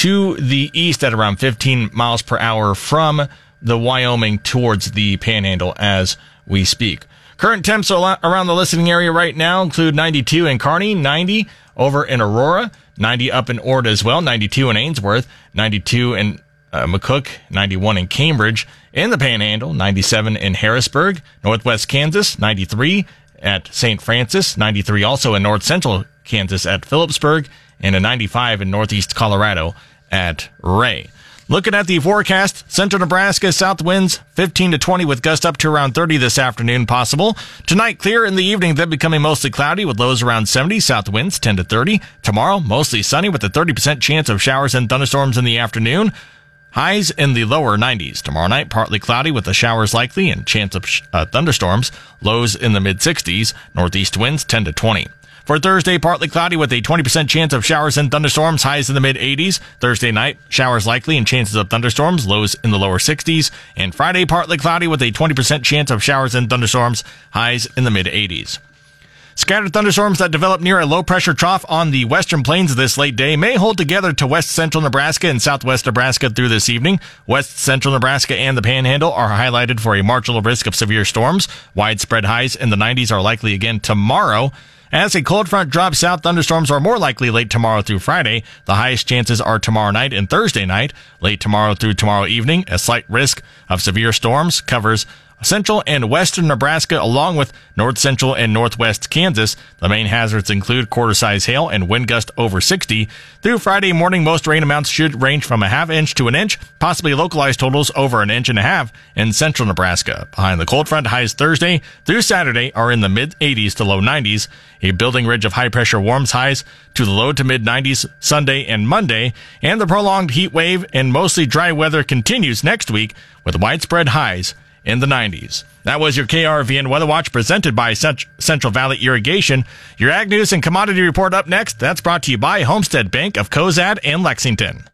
to the east at around 15 miles per hour from the Wyoming towards the Panhandle as we speak. Current temps around the listening area right now include 92 in Kearney, 90 over in Aurora, 90 up in Ord as well, 92 in Ainsworth, 92 in McCook, 91 in Cambridge, in the Panhandle, 97 in Harrisburg, Northwest Kansas, 93 at St. Francis, 93 also in North Central Kansas at Phillipsburg, and a 95 in Northeast Colorado at Ray. Looking at the forecast, central Nebraska, south winds 15 to 20 with gusts up to around 30 this afternoon possible. Tonight, clear in the evening, then becoming mostly cloudy with lows around 70, south winds 10 to 30. Tomorrow, mostly sunny with a 30% chance of showers and thunderstorms in the afternoon. Highs in the lower 90s. Tomorrow night, partly cloudy with the showers likely and chance of thunderstorms. Lows in the mid-60s. Northeast winds 10 to 20. For Thursday, partly cloudy with a 20% chance of showers and thunderstorms, highs in the mid-80s. Thursday night, showers likely and chances of thunderstorms, lows in the lower 60s. And Friday, partly cloudy with a 20% chance of showers and thunderstorms, highs in the mid-80s. Scattered thunderstorms that develop near a low-pressure trough on the western plains this late day may hold together to west central Nebraska and southwest Nebraska through this evening. West central Nebraska and the Panhandle are highlighted for a marginal risk of severe storms. Widespread highs in the 90s are likely again tomorrow. As a cold front drops south, thunderstorms are more likely late tomorrow through Friday. The highest chances are tomorrow night and Thursday night. Late tomorrow through tomorrow evening, a slight risk of severe storms covers central and western Nebraska, along with north central and northwest Kansas. The main hazards include quarter-size hail and wind gust over 60. Through Friday morning, most rain amounts should range from a half inch to an inch, possibly localized totals over an inch and a half in central Nebraska. Behind the cold front, highs Thursday through Saturday are in the mid-80s to low 90s. A building ridge of high pressure warms highs to the low to mid-90s Sunday and Monday, and the prolonged heat wave and mostly dry weather continues next week with widespread highs in the 90s. That was your KRVN Weather Watch presented by Central Valley Irrigation. Your Ag News and Commodity Report up next. That's brought to you by Homestead Bank of Cozad and Lexington.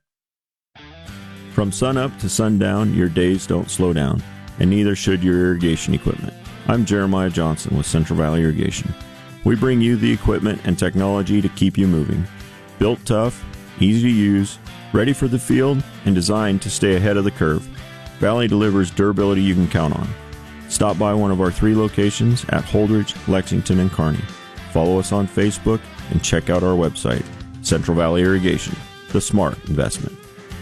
From sunup to sundown, your days don't slow down, and neither should your irrigation equipment. I'm Jeremiah Johnson with Central Valley Irrigation. We bring you the equipment and technology to keep you moving. Built tough, easy to use, ready for the field, and designed to stay ahead of the curve. Valley delivers durability you can count on. Stop by one of our 3 locations at Holdridge, Lexington, and Kearney. Follow us on Facebook and check out our website, Central Valley Irrigation, the smart investment.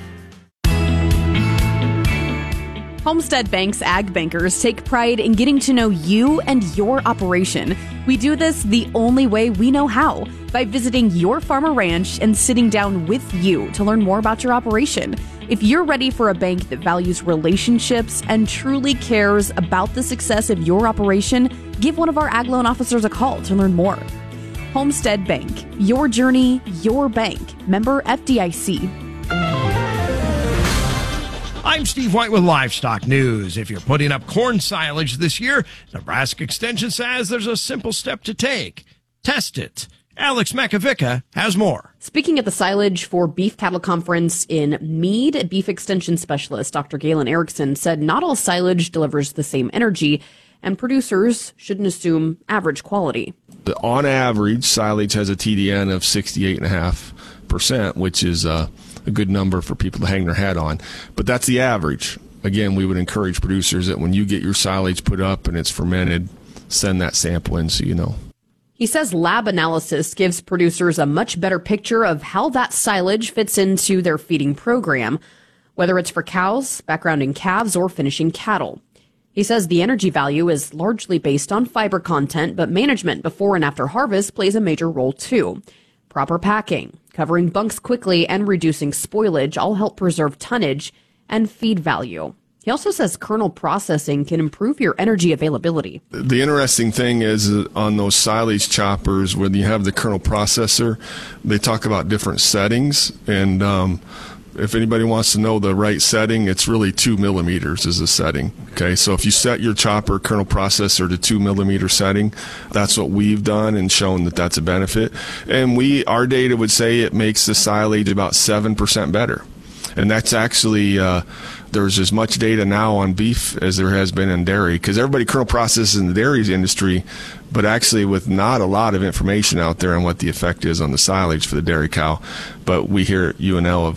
Homestead Bank's Ag Bankers take pride in getting to know you and your operation. We do this the only way we know how, by visiting your farm or ranch and sitting down with you to learn more about your operation. If you're ready for a bank that values relationships and truly cares about the success of your operation, give one of our Ag Loan officers a call to learn more. Homestead Bank, your journey, your bank. Member FDIC. I'm Steve White with Livestock News. If you're putting up corn silage this year, Nebraska Extension says there's a simple step to take. Test it. Alex Makovica has more. Speaking at the Silage for Beef Cattle Conference in Meade, Beef Extension Specialist Dr. Galen Erickson said not all silage delivers the same energy, and producers shouldn't assume average quality. On average, silage has a TDN of 68.5%, which is a good number for people to hang their hat on. But that's the average. Again, we would encourage producers that when you get your silage put up and it's fermented, send that sample in so you know. He says lab analysis gives producers a much better picture of how that silage fits into their feeding program, whether it's for cows, backgrounding calves, or finishing cattle. He says the energy value is largely based on fiber content, but management before and after harvest plays a major role too. Proper packing, covering bunks quickly, and reducing spoilage all help preserve tonnage and feed value. He also says kernel processing can improve your energy availability. The interesting thing is on those silage choppers, when you have the kernel processor, they talk about different settings. And if anybody wants to know the right setting, it's really 2 millimeters is the setting. Okay, so if you set your chopper kernel processor to 2 millimeter setting, that's what we've done and shown that that's a benefit. And our data would say it makes the silage about 7% better. And that's actually, there's as much data now on beef as there has been in dairy, because everybody kernel processes in the dairy industry, but actually with not a lot of information out there on what the effect is on the silage for the dairy cow. But we here at UNL have